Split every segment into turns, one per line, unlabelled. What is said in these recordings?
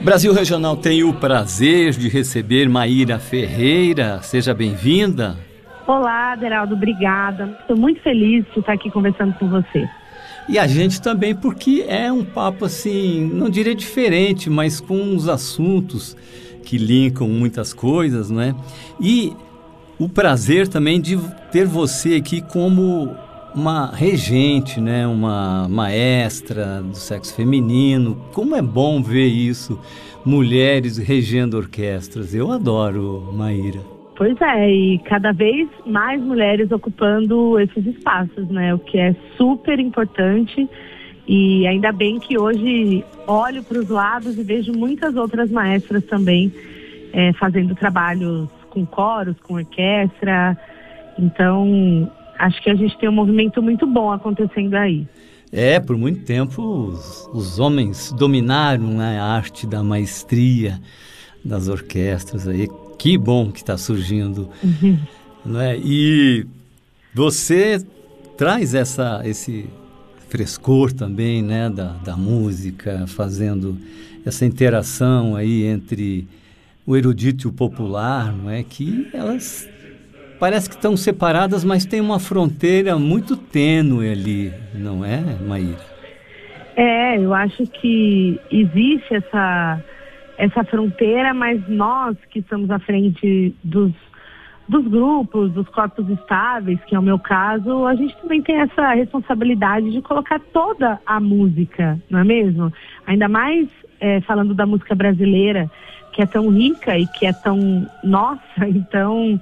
Brasil Regional tem o prazer de receber Maíra Ferreira. Seja bem-vinda.
Olá, Aderaldo, obrigada. Estou muito feliz de estar aqui conversando com você.
E a gente também, porque é um papo assim, não diria diferente, mas com uns assuntos que linkam muitas coisas, não é? E o prazer também de ter você aqui como uma regente, né? Uma maestra do sexo feminino. Como é bom ver isso, mulheres regendo orquestras. Eu adoro, Maíra.
Pois é, e cada vez mais mulheres ocupando esses espaços, né? O que é super importante. E ainda bem que hoje olho para os lados e vejo muitas outras maestras também fazendo trabalhos com coros, com orquestra. Então, acho que a gente tem um movimento muito bom acontecendo aí.
Por muito tempo os homens dominaram, né, a arte da maestria das orquestras aí. Que bom que está surgindo, não é? E você traz esse frescor também, né, da música, fazendo essa interação aí entre o erudito e o popular, não é? Que elas parece que estão separadas, mas tem uma fronteira muito tênue ali, não é, Maíra?
Eu acho que existe essa fronteira, mas nós que estamos à frente dos grupos, dos corpos estáveis, que é o meu caso, a gente também tem essa responsabilidade de colocar toda a música, não é mesmo? Ainda mais falando da música brasileira, que é tão rica e que é tão nossa. Então,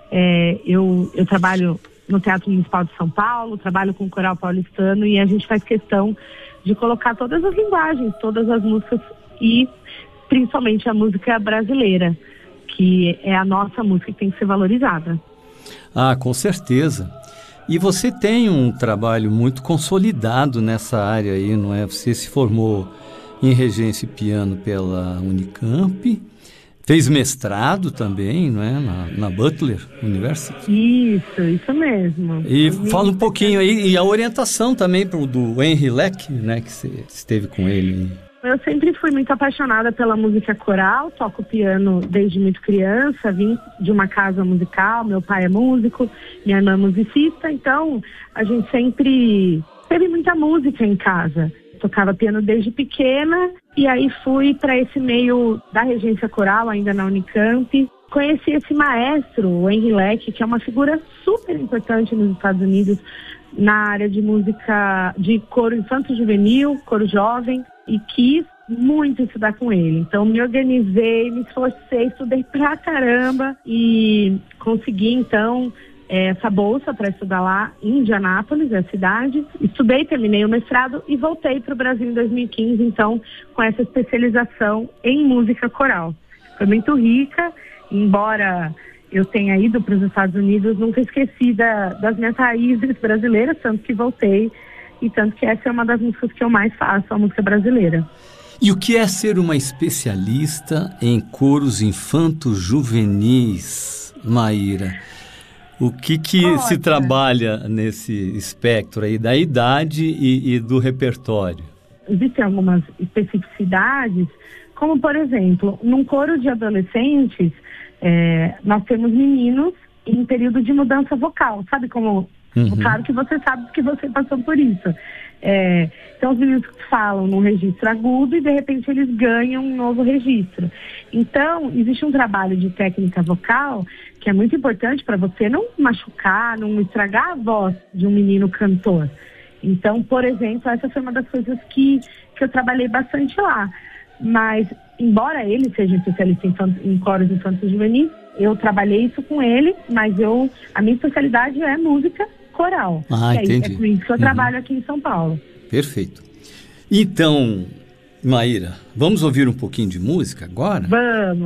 eu trabalho no Teatro Municipal de São Paulo, trabalho com o Coral Paulistano e a gente faz questão de colocar todas as linguagens, todas as músicas e principalmente a música brasileira, que é a nossa música que tem que ser valorizada.
Com certeza. E você tem um trabalho muito consolidado nessa área aí, não é? Você se formou em regência e piano pela Unicamp, fez mestrado também, não é? Na Butler University.
Isso mesmo.
E fala um pouquinho aí, e a orientação também do Henry Leck, né? Que você esteve com ele.
Eu sempre fui muito apaixonada pela música coral, toco piano desde muito criança, vim de uma casa musical, meu pai é músico, minha irmã é musicista, então a gente sempre teve muita música em casa. Tocava piano desde pequena e aí fui para esse meio da regência coral, ainda na Unicamp. Conheci esse maestro, o Henry Leck, que é uma figura super importante nos Estados Unidos na área de música de coro infanto-juvenil, coro jovem, e quis muito estudar com ele. Então me organizei, me esforcei, estudei pra caramba e consegui então essa bolsa para estudar lá em Indianápolis, a cidade. Estudei, terminei o mestrado e voltei para o Brasil em 2015, então com essa especialização em música coral. Foi muito rica, embora eu tenha ido para os Estados Unidos, nunca esqueci das minhas raízes brasileiras, tanto que voltei e tanto que essa é uma das músicas que eu mais faço, a música brasileira.
E o que é ser uma especialista em coros infanto-juvenis, Maíra? O que se trabalha nesse espectro aí da idade e do repertório?
Existem algumas especificidades, como por exemplo, num coro de adolescentes, nós temos meninos em período de mudança vocal, sabe como... Claro que você sabe que você passou por isso. Então os meninos falam num registro agudo e de repente eles ganham um novo registro. Então existe um trabalho de técnica vocal que é muito importante para você não machucar, não estragar a voz de um menino cantor. Então, por exemplo, essa foi uma das coisas que eu trabalhei bastante lá. Mas, embora ele seja especialista em coros infantis juvenis, eu trabalhei isso com ele, mas a minha especialidade é música coral.
Entendi.
É por isso que eu trabalho aqui em São Paulo.
Perfeito. Então, Maíra, vamos ouvir um pouquinho de música agora?
Vamos.